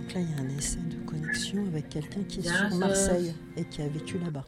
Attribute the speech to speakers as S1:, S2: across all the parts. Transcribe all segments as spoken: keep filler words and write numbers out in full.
S1: Donc là, il y a un essai de connexion avec quelqu'un qui est sur Marseille et qui a vécu là-bas.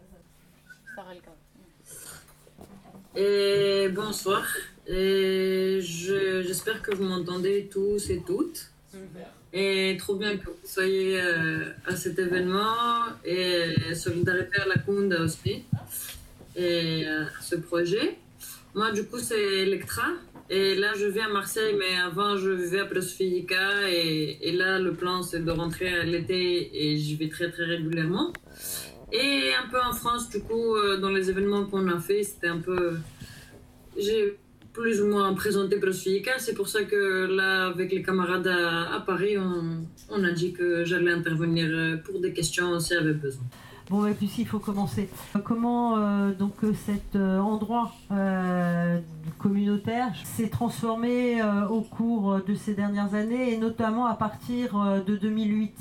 S2: Et bonsoir. Et je, j'espère que vous m'entendez tous et toutes. Et trop bien que vous soyez euh, à cet événement. Et solidarité à la Kunda aussi. Et euh, ce projet. Moi, du coup, c'est Electra. Et là, je vis à Marseille, mais avant, je vivais à Prosfilica. Et, et là, le plan, c'est de rentrer à l'été et j'y vais très, très régulièrement. Et un peu en France, du coup, euh, dans les événements qu'on a fait, c'était un peu... J'ai plus ou moins présenté Prosfilica. C'est pour ça que là, avec les camarades à, à Paris, on, on a dit que j'allais intervenir pour des questions si avait besoin.
S3: Bon, et puis il faut commencer. Comment euh, donc cet euh, endroit euh, communautaire s'est transformé euh, au cours de ces dernières années et notamment à partir euh, de deux mille huit?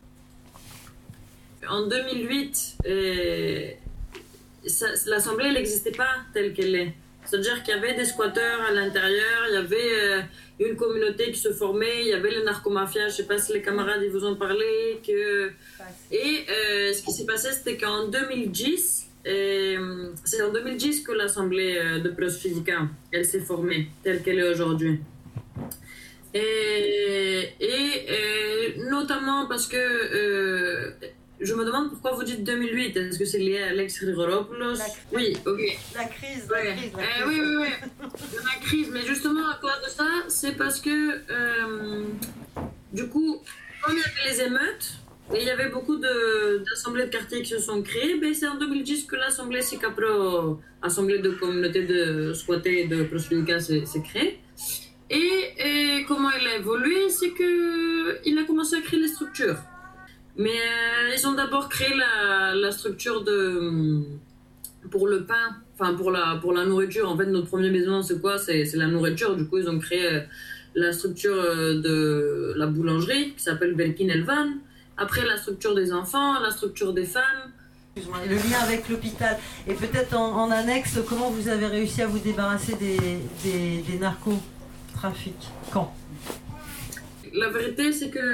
S2: En deux mille huit, euh, ça, l'Assemblée n'existait pas telle qu'elle est. C'est-à-dire qu'il y avait des squatteurs à l'intérieur, il y avait euh, une communauté qui se formait, il y avait les narcomafias, je ne sais pas si les camarades ils vous ont parlé. Que... Et euh, ce qui s'est passé, c'était qu'en deux mille dix, euh, c'est en deux mille dix que l'Assemblée de Prosfilica, elle s'est formée, telle qu'elle est aujourd'hui. Et, et euh, notamment parce que... Euh, je me demande pourquoi vous dites deux mille huit. Est-ce que c'est lié à Alex Grigoropoulos?
S3: Oui,
S2: ok.
S3: La crise,
S2: ouais.
S3: la crise. La crise.
S2: Euh, oui, oui, oui. La crise. Mais justement, à cause de ça, c'est parce que, euh, du coup, comme il y avait les émeutes, et il y avait beaucoup de, d'assemblées de quartier qui se sont créées, ben c'est en deux mille dix que l'assemblée Sicapro, assemblée de communauté de squattés de Prosfilica, s'est, s'est créée. Et, et comment il a évolué, c'est qu'il a commencé à créer les structures. Mais euh, ils ont d'abord créé la, la structure de, pour le pain, enfin pour la, pour la nourriture. En fait, notre premier besoin, c'est quoi? c'est, c'est la nourriture. Du coup, ils ont créé euh, la structure de la boulangerie qui s'appelle Belkin Elvan. Après, la structure des enfants, la structure des femmes.
S3: Le lien avec l'hôpital. Et peut-être en, en annexe, comment vous avez réussi à vous débarrasser des, des, des narcotrafics? Quand?
S2: La vérité, c'est que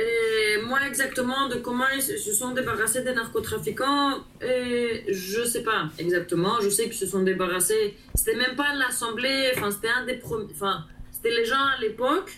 S2: et moi exactement de comment ils se sont débarrassés des narcotrafiquants, et je sais pas exactement. Je sais qu'ils se sont débarrassés. C'était même pas l'Assemblée. Enfin, c'était un des premiers. Enfin, c'était les gens à l'époque.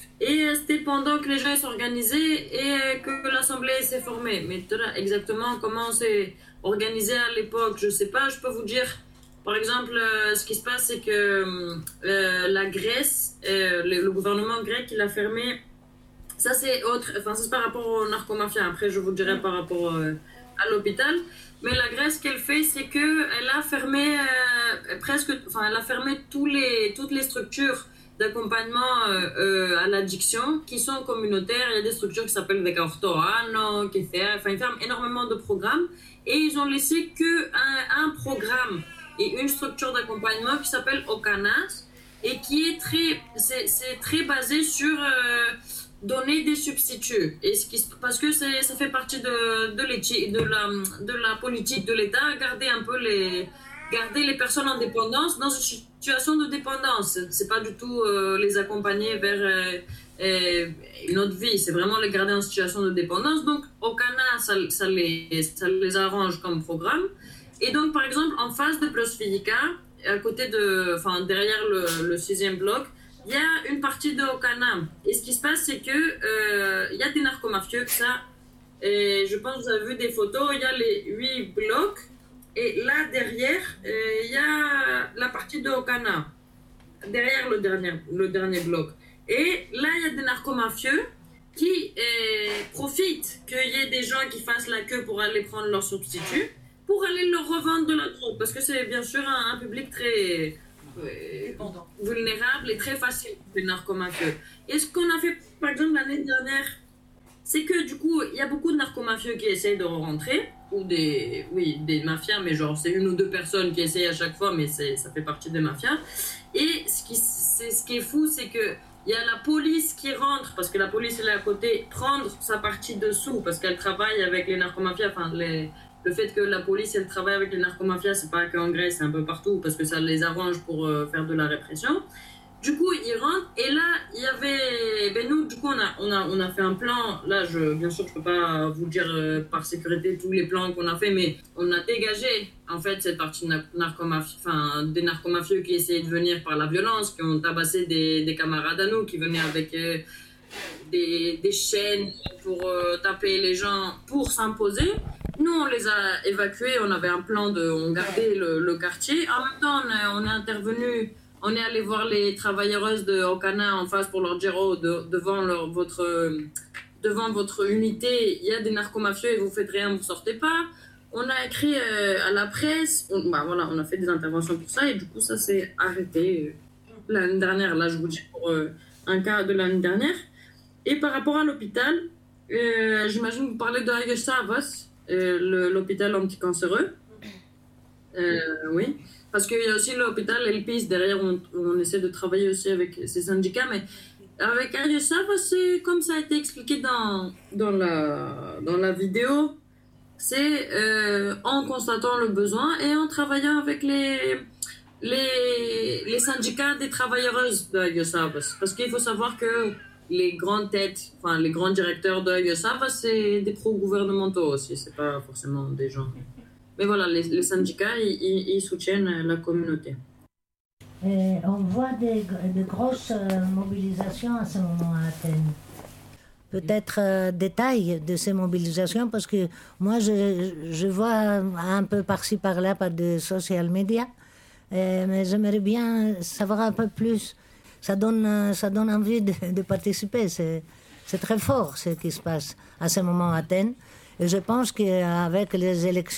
S2: Et c'était pendant que les gens s'organisaient et que l'Assemblée s'est formée. Mais exactement comment c'est organisé à l'époque, je sais pas. Je peux vous dire. Par exemple, euh, ce qui se passe, c'est que euh, la Grèce, euh, le, le gouvernement grec, il a fermé. Ça, c'est autre. Enfin, ça, c'est par rapport aux narcomafias. Après, je vous dirai par rapport euh, à l'hôpital. Mais la Grèce, ce qu'elle fait, c'est qu'elle a fermé euh, presque. Enfin, elle a fermé tous les, toutes les structures d'accompagnement euh, euh, à l'addiction qui sont communautaires. Il y a des structures qui s'appellent des Ortoano, qui fait. Enfin, ils ferment énormément de programmes. Et ils ont laissé qu'un un programme et une structure d'accompagnement qui s'appelle Okanas et qui est très. C'est, c'est très basé sur. Euh, donner des substituts et ce qui parce que c'est ça fait partie de de l'éthique de la de la politique de l'État, garder un peu les garder les personnes en dépendance dans une situation de dépendance. C'est pas du tout euh, les accompagner vers euh, euh, une autre vie, c'est vraiment les garder en situation de dépendance. Donc au Cana ça, ça les ça les arrange comme programme. Et donc par exemple en face de Prosfilica, à côté de enfin derrière le le sixième bloc, il y a une partie de Okana. Et ce qui se passe, c'est que euh, il y a des narcomafieux, ça. Et je pense que vous avez vu des photos. Il y a les huit blocs. Et là, derrière, euh, il y a la partie de Okana. Derrière le dernier, le dernier bloc. Et là, il y a des narcomafieux qui euh, profitent qu'il y ait des gens qui fassent la queue pour aller prendre leur substitut, pour aller leur revendre de la drogue. Parce que c'est bien sûr un, un public très... vulnérable et très facile pour les narcomafieux. Et ce qu'on a fait, par exemple, l'année dernière, c'est que du coup, il y a beaucoup de narcomafieux qui essayent de rentrer, ou des, oui, des mafias, mais genre, c'est une ou deux personnes qui essayent à chaque fois, mais c'est, ça fait partie des mafias. Et ce qui, c'est, ce qui est fou, c'est que il y a la police qui rentre, parce que la police est là à côté, prendre sa partie dessous, parce qu'elle travaille avec les narcomafias, enfin, les... Le fait que la police elle travaille avec les narcomafias, c'est pas qu'en Grèce, c'est un peu partout parce que ça les arrange pour euh, faire de la répression. Du coup, ils rentrent et là, il y avait... Ben nous, du coup, on a, on a, on a fait un plan. Là, je, bien sûr, je peux pas vous dire euh, par sécurité tous les plans qu'on a fait, mais on a dégagé, en fait, cette partie de narcomafie, enfin, des narcomafieux qui essayaient de venir par la violence, qui ont tabassé des, des camarades à nous, qui venaient avec euh, des, des chaînes pour euh, taper les gens, pour s'imposer. Nous, on les a évacués, on avait un plan de... On gardait le, le quartier. En même temps, on est, on est intervenu... On est allé voir les travailleuses de Okana en face pour leur dire oh, de, devant, leur, votre, devant votre unité, il y a des narcomafieux et vous faites rien, vous sortez pas. On a écrit euh, à la presse, on, bah, voilà, on a fait des interventions pour ça et du coup ça s'est arrêté euh, l'année dernière. Là, je vous dis pour euh, un cas de l'année dernière. Et par rapport à l'hôpital, euh, j'imagine que vous parlez de Hagia Savas, euh, l'hôpital anticancéreux. Euh, oui. Parce qu'il y a aussi l'hôpital Elpis, derrière on, on essaie de travailler aussi avec ces syndicats, mais avec Hagia Savas, c'est comme ça a été expliqué dans, dans, la, dans la vidéo, c'est euh, en constatant le besoin et en travaillant avec les, les, les syndicats des travailleuses de Hagia Savas. Parce qu'il faut savoir que les grandes têtes, enfin les grands directeurs de Hagia Savas, c'est des pro-gouvernementaux aussi, c'est pas forcément des gens... Mais voilà, les, les syndicats, ils, ils soutiennent la communauté.
S4: Et on voit des, de grosses mobilisations à ce moment à Athènes. Peut-être euh, détail de ces mobilisations, parce que moi, je, je vois un peu par-ci, par-là, par des social media, et, mais j'aimerais bien savoir un peu plus. Ça donne, ça donne envie de, de participer. C'est, c'est très fort ce qui se passe à ce moment à Athènes. Et je pense qu'avec les élections,